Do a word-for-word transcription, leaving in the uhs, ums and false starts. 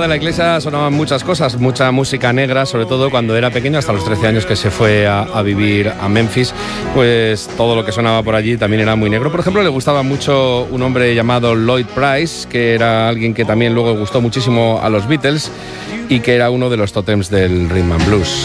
de la iglesia sonaban muchas cosas, mucha música negra, sobre todo cuando era pequeño, hasta los trece años que se fue a, a vivir a Memphis, pues todo lo que sonaba por allí también era muy negro. Por ejemplo, le gustaba mucho un hombre llamado Lloyd Price, que era alguien que también luego gustó muchísimo a los Beatles y que era uno de los tótems del rhythm and blues.